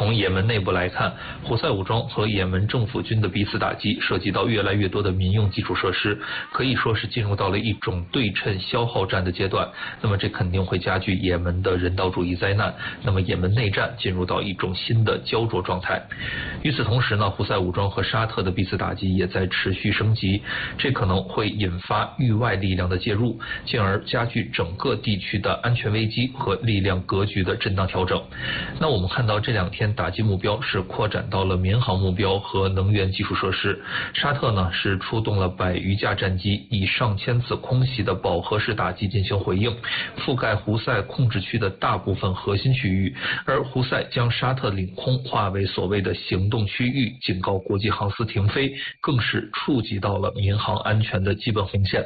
从也门内部来看，胡塞武装和也门政府军的彼此打击，涉及到越来越多的民用基础设施，可以说是进入到了一种对称消耗战的阶段。那么这肯定会加剧也门的人道主义灾难，那么也门内战进入到一种新的焦灼状态。与此同时呢，胡塞武装和沙特的彼此打击也在持续升级，这可能会引发域外力量的介入，进而加剧整个地区的安全危机和力量格局的震荡调整。那我们看到这2天打击目标是扩展到了民航目标和能源基础设施。沙特呢是出动了100余架战机，以上千次空袭的饱和式打击进行回应，覆盖胡塞控制区的大部分核心区域。而胡塞将沙特领空划为所谓的行动区域，警告国际航司停飞，更是触及到了民航安全的基本红线。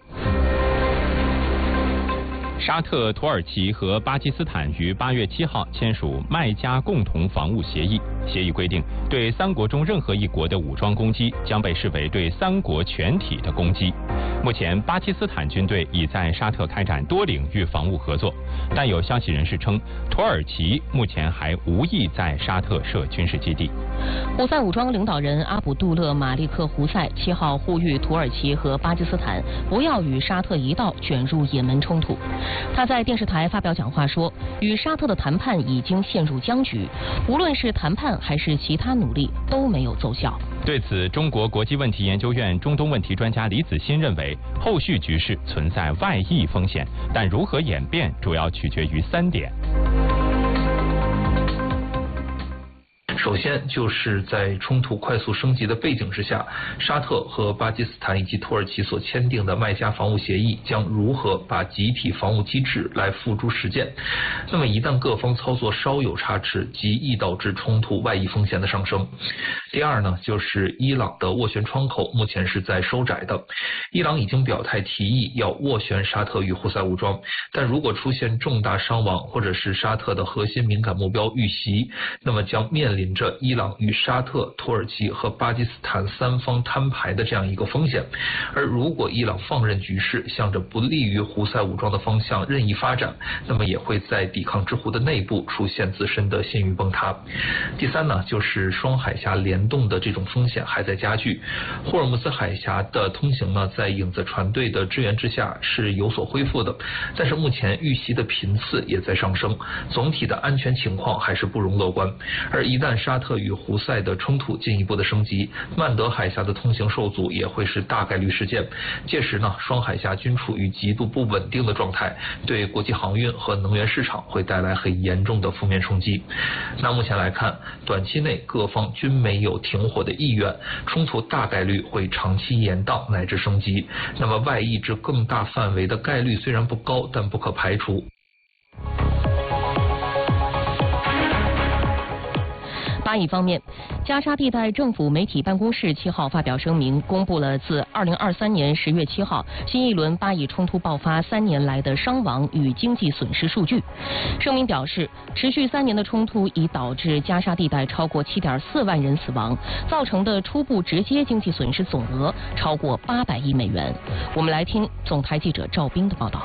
沙特、土耳其和巴基斯坦于8月7号签署麦加共同防务协议。协议规定，对3国中任何一国的武装攻击将被视为对3国全体的攻击。目前，巴基斯坦军队已在沙特开展多领域防务合作，但有消息人士称，土耳其目前还无意在沙特设军事基地。 胡塞武装领导人阿卜杜勒·马利克·胡塞7号呼吁土耳其和巴基斯坦不要与沙特一道卷入也门冲突。他在电视台发表讲话说，与沙特的谈判已经陷入僵局，无论是谈判还是其他努力都没有奏效。 对此，中国国际问题研究院中东问题专家李子欣认为，后续局势存在外溢风险，但如何演变主要取决于3点。 首先就是在冲突快速升级的背景之下，沙特和巴基斯坦以及土耳其所签订的麦加防务协议将如何把集体防务机制来付诸实践。那么一旦各方操作稍有差池，极易导致冲突外溢风险的上升。第二呢，就是伊朗的斡旋窗口目前是在收窄的。伊朗已经表态提议要斡旋沙特与胡塞武装，但如果出现重大伤亡或者是沙特的核心敏感目标遇袭，那么将面临着伊朗与沙特、土耳其和巴基斯坦3方摊牌的这样一个风险。而如果伊朗放任局势向着不利于胡塞武装的方向任意发展，那么也会在抵抗之湖的内部出现自身的信誉崩塌。第三呢，就是双海峡联动的这种风险还在加剧。霍尔木兹海峡的通行呢，在影子船队的支援之下是有所恢复的，但是目前遇袭的频次也在上升，总体的安全情况还是不容乐观。而一旦沙特与胡塞的冲突进一步的升级，曼德海峡的通行受阻也会是大概率事件。届时呢，双海峡均处于极度不稳定的状态，对国际航运和能源市场会带来很严重的负面冲击。那目前来看，短期内各方均没有停火的意愿，冲突大概率会长期延宕乃至升级。那么外溢至更大范围的概率虽然不高，但不可排除。 巴以方面，加沙地带政府媒体办公室7号发表声明，公布了自2023年10月7号新一轮巴以冲突爆发3年来的伤亡与经济损失数据。声明表示，持续3年的冲突已导致加沙地带超过7.4万人死亡，造成的初步直接经济损失总额超过800亿美元。我们来听总台记者赵斌的报道。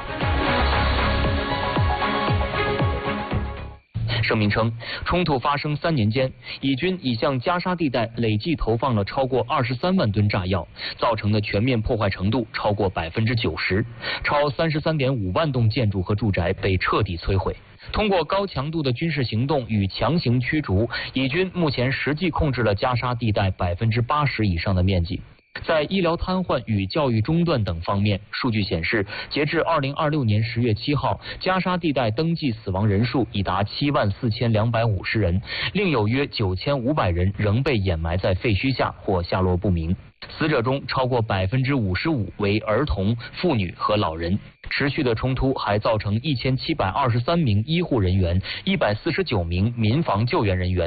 声明称，冲突发生3年间，以军已向加沙地带累计投放了超过23万吨炸药，造成的全面破坏程度超过90%，超33.5万栋建筑和住宅被彻底摧毁。通过高强度的军事行动与强行驱逐，以军目前实际控制了加沙地带80%以上的面积。在医疗瘫痪与教育中断等方面，数据显示，截至2026年10月7号，加沙地带登记死亡人数已达74250人，另有约9500人仍被掩埋在废墟下或下落不明。死者中超过55%为儿童、妇女和老人。持续的冲突还造成1723名医护人员、149名民防救援人员